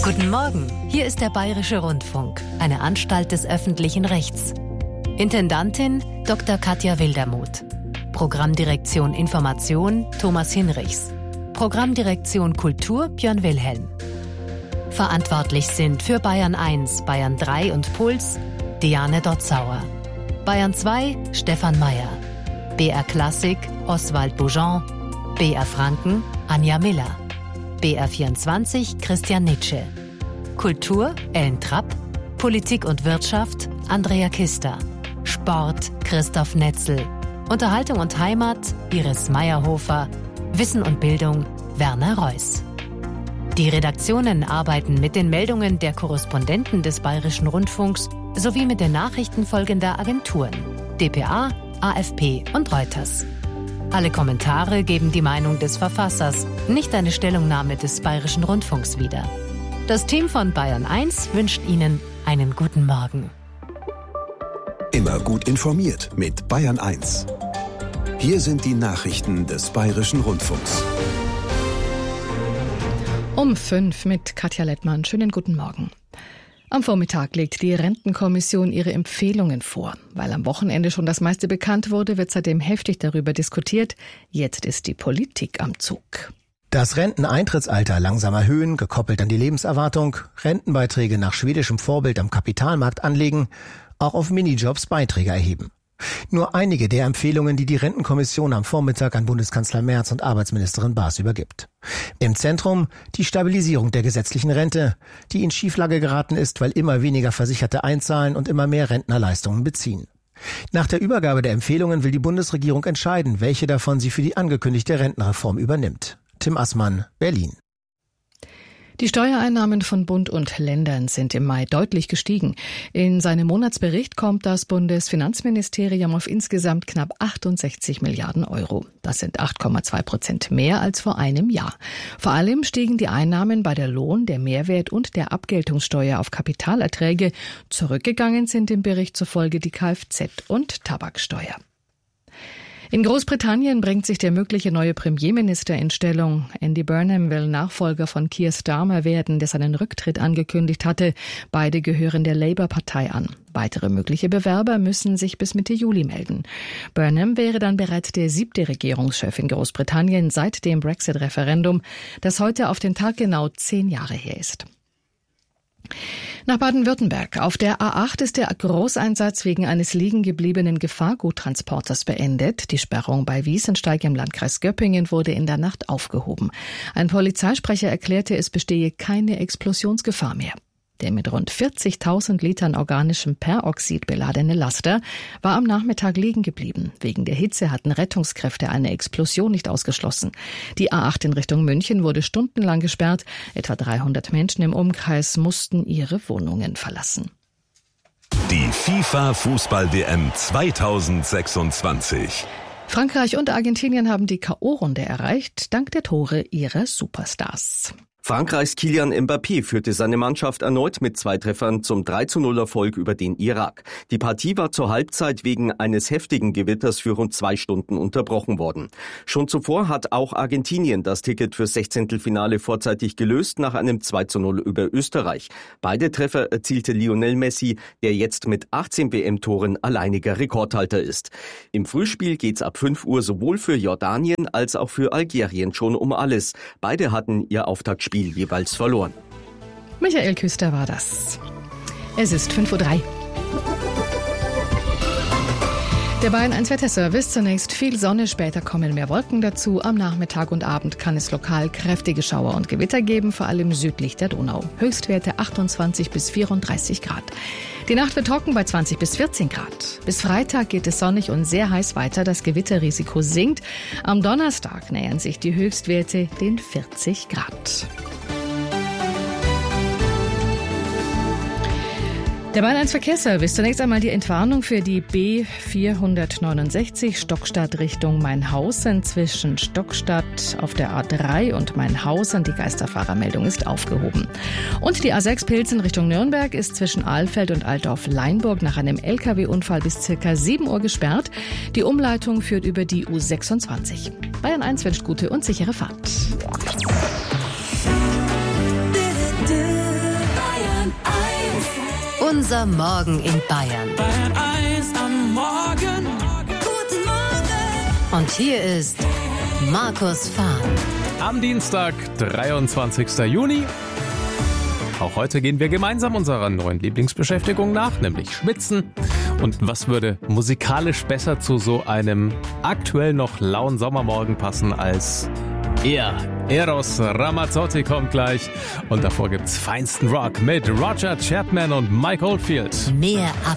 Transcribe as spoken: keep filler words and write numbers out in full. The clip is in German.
Guten Morgen, hier ist der Bayerische Rundfunk, eine Anstalt des öffentlichen Rechts. Intendantin Doktor Katja Wildermuth. Programmdirektion Information Thomas Hinrichs. Programmdirektion Kultur Björn Wilhelm. Verantwortlich sind für Bayern eins, Bayern drei und Puls Diane Dotzauer. Bayern zwei Stefan Mayer. B R Klassik Oswald Boujon. B R Franken Anja Miller. B R vierundzwanzig Christian Nitsche. Kultur Ellen Trapp. Politik und Wirtschaft Andrea Kister. Sport Christoph Netzel. Unterhaltung und Heimat Iris Meyerhofer. Wissen und Bildung Werner Reuss. Die Redaktionen arbeiten mit den Meldungen der Korrespondenten des Bayerischen Rundfunks sowie mit den Nachrichten folgender Agenturen: D P A, A F P und Reuters. Alle Kommentare geben die Meinung des Verfassers, nicht eine Stellungnahme des Bayerischen Rundfunks wieder. Das Team von Bayern eins wünscht Ihnen einen guten Morgen. Immer gut informiert mit Bayern eins. Hier sind die Nachrichten des Bayerischen Rundfunks. Um fünf mit Katja Lettmann. Schönen guten Morgen. Am Vormittag legt die Rentenkommission ihre Empfehlungen vor. Weil am Wochenende schon das meiste bekannt wurde, wird seitdem heftig darüber diskutiert. Jetzt ist die Politik am Zug. Das Renteneintrittsalter langsam erhöhen, gekoppelt an die Lebenserwartung, Rentenbeiträge nach schwedischem Vorbild am Kapitalmarkt anlegen, auch auf Minijobs Beiträge erheben. Nur einige der Empfehlungen, die die Rentenkommission am Vormittag an Bundeskanzler Merz und Arbeitsministerin Baas übergibt. Im Zentrum die Stabilisierung der gesetzlichen Rente, die in Schieflage geraten ist, weil immer weniger Versicherte einzahlen und immer mehr Rentner Leistungen beziehen. Nach der Übergabe der Empfehlungen will die Bundesregierung entscheiden, welche davon sie für die angekündigte Rentenreform übernimmt. Tim Assmann, Berlin. Die Steuereinnahmen von Bund und Ländern sind im Mai deutlich gestiegen. In seinem Monatsbericht kommt das Bundesfinanzministerium auf insgesamt knapp achtundsechzig Milliarden Euro. Das sind acht Komma zwei Prozent mehr als vor einem Jahr. Vor allem stiegen die Einnahmen bei der Lohn-, der Mehrwert- und der Abgeltungssteuer auf Kapitalerträge. Zurückgegangen sind im Bericht zufolge die Kfz- und Tabaksteuer. In Großbritannien bringt sich der mögliche neue Premierminister in Stellung. Andy Burnham will Nachfolger von Keir Starmer werden, der seinen Rücktritt angekündigt hatte. Beide gehören der Labour-Partei an. Weitere mögliche Bewerber müssen sich bis Mitte Juli melden. Burnham wäre dann bereits der siebte Regierungschef in Großbritannien seit dem Brexit-Referendum, das heute auf den Tag genau zehn Jahre her ist. Nach Baden-Württemberg. Auf der A acht ist der Großeinsatz wegen eines liegen gebliebenen Gefahrguttransporters beendet. Die Sperrung bei Wiesensteig im Landkreis Göppingen wurde in der Nacht aufgehoben. Ein Polizeisprecher erklärte, es bestehe keine Explosionsgefahr mehr. Der mit rund vierzigtausend Litern organischem Peroxid beladene Laster war am Nachmittag liegen geblieben. Wegen der Hitze hatten Rettungskräfte eine Explosion nicht ausgeschlossen. Die A acht in Richtung München wurde stundenlang gesperrt. Etwa dreihundert Menschen im Umkreis mussten ihre Wohnungen verlassen. Die FIFA-Fußball-W M zweitausendsechsundzwanzig. Frankreich und Argentinien haben die K O-Runde erreicht, dank der Tore ihrer Superstars. Frankreichs Kylian Mbappé führte seine Mannschaft erneut mit zwei Treffern zum drei zu null Erfolg über den Irak. Die Partie war zur Halbzeit wegen eines heftigen Gewitters für rund zwei Stunden unterbrochen worden. Schon zuvor hat auch Argentinien das Ticket fürs Sechzehntelfinale vorzeitig gelöst nach einem zwei zu null über Österreich. Beide Treffer erzielte Lionel Messi, der jetzt mit achtzehn W M-Toren alleiniger Rekordhalter ist. Im Frühspiel geht's ab fünf Uhr sowohl für Jordanien als auch für Algerien schon um alles. Beide hatten ihr Auftaktspiel jeweils verloren. Michael Küster war das. Es ist fünf Uhr drei. Der Bayern eins Wetterservice. Zunächst viel Sonne, später kommen mehr Wolken dazu. Am Nachmittag und Abend kann es lokal kräftige Schauer und Gewitter geben, vor allem südlich der Donau. Höchstwerte achtundzwanzig bis vierunddreißig Grad. Die Nacht wird trocken bei zwanzig bis vierzehn Grad. Bis Freitag geht es sonnig und sehr heiß weiter. Das Gewitterrisiko sinkt. Am Donnerstag nähern sich die Höchstwerte den vierzig Grad. Der Bayern eins Verkehrsservice. Zunächst einmal die Entwarnung für die B vierhundertneunundsechzig Stockstadt Richtung Mainhausen zwischen Stockstadt auf der A drei und Mainhausen. Die Geisterfahrermeldung ist aufgehoben. Und die A sechs Pilsen Richtung Nürnberg ist zwischen Ahlfeld und Altdorf-Leinburg nach einem L K W-Unfall bis circa sieben Uhr gesperrt. Die Umleitung führt über die U sechsundzwanzig. Bayern eins wünscht gute und sichere Fahrt. Unser Morgen in Bayern. Bayern eins am Morgen. Guten Morgen. Und hier ist Markus Fahr. Am Dienstag, dreiundzwanzigsten Juni. Auch heute gehen wir gemeinsam unserer neuen Lieblingsbeschäftigung nach, nämlich Schwitzen. Und was würde musikalisch besser zu so einem aktuell noch lauen Sommermorgen passen als er? Eros Ramazzotti kommt gleich. Und davor gibt's feinsten Rock mit Roger Chapman und Mike Oldfield. Mehr ab